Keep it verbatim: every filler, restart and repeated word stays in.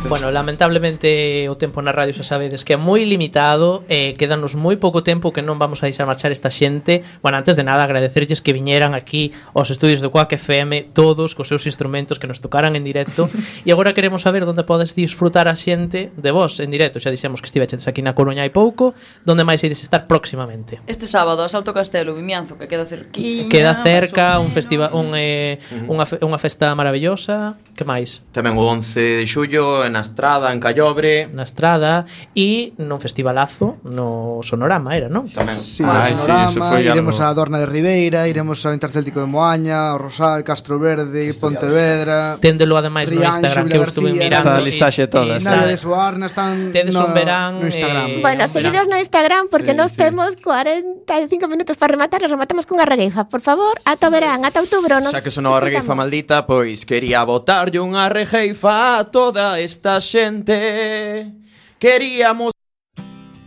Bueno, lamentablemente o tempo na radio xa sabedes que é moi limitado, eh, quedanos moi pouco tempo que non vamos a deixar marchar esta xente. Bueno, antes de nada agradecerlles que viñeran aquí aos estudios do Quack F M todos cos seus instrumentos, que nos tocaran en directo. E agora queremos saber onde podes disfrutar a xente de vos en directo. Xa dixemos que estiveches aquí na Coruña hai pouco. Donde máis ides estar próximamente? Este sábado a Salto Castelo, Vimianzo, que queda cerquiña. Queda cerca, un festival, un, eh, uh-huh. unha, fe, unha festa maravillosa. Que máis? Tamén o once de xullo na Estrada, en Callobre. Na Estrada e nun festivalazo no Sonorama, era, non? Tamén. Sí, Ay, no Sonorama, sí, iremos algo... a Dorna de Ribeira, iremos ao Intercéltico de Moaña, ao Rosal, Castro Verde, Pontevedra. Téndelo ademais no Instagram, que eu estuve mirando. Está a listaxe toda. Navia de Suarna están Tedes no, un verán no Instagram. eh, Bueno, seguidos no Instagram porque Sí, nos sí. temos cuarenta e cinco minutos para rematar e rematamos cunha regueifa. Por favor, ata o verán, ata outubro. Nos Xa que sonou a regueifa maldita, pois quería botarlle unha regueifa a toda esta xente. Queríamos